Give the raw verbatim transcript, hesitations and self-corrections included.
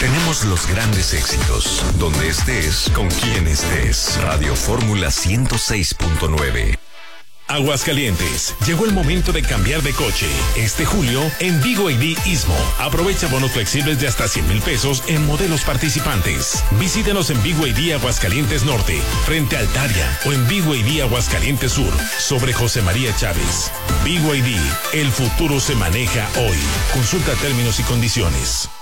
Tenemos los grandes éxitos, donde estés, con quien estés. Radio Fórmula ciento seis punto nueve. Aguascalientes, llegó el momento de cambiar de coche. Este julio, en Vigo A D Istmo, aprovecha bonos flexibles de hasta cien mil pesos en modelos participantes. Visítenos en Vigo A D Aguascalientes Norte, frente a Altaria, o en Vigo A D Aguascalientes Sur, sobre José María Chávez. Vigo A D, el futuro se maneja hoy. Consulta términos y condiciones.